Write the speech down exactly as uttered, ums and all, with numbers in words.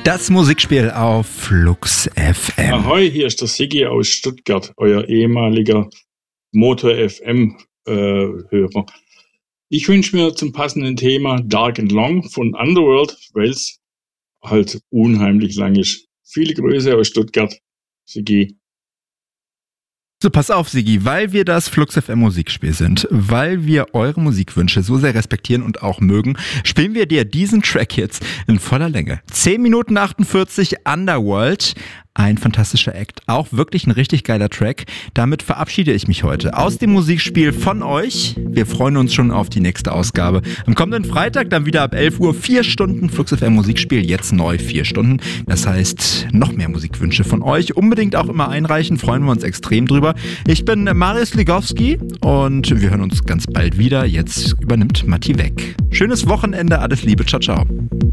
Das Musikspiel auf Flux F M. Ahoi, hier ist der Siggi aus Stuttgart, euer ehemaliger Motor F M-Hörer. Ich wünsche mir zum passenden Thema Dark and Long von Underworld, weil es halt unheimlich lang ist. Viele Grüße aus Stuttgart, Siggi. So, pass auf, Siggi, weil wir das Flux F M Musikspiel sind, weil wir eure Musikwünsche so sehr respektieren und auch mögen, spielen wir dir diesen Track jetzt in voller Länge. zehn Minuten achtundvierzig, Underworld. Ein fantastischer Act, auch wirklich ein richtig geiler Track. Damit verabschiede ich mich heute aus dem Musikspiel von euch. Wir freuen uns schon auf die nächste Ausgabe. Am kommenden Freitag dann wieder ab elf Uhr, vier Stunden Flux F M Musikspiel, jetzt neu vier Stunden. Das heißt, noch mehr Musikwünsche von euch. Unbedingt auch immer einreichen, freuen wir uns extrem drüber. Ich bin Marius Ligowski und wir hören uns ganz bald wieder. Jetzt übernimmt Matti weg. Schönes Wochenende, alles Liebe, ciao, ciao.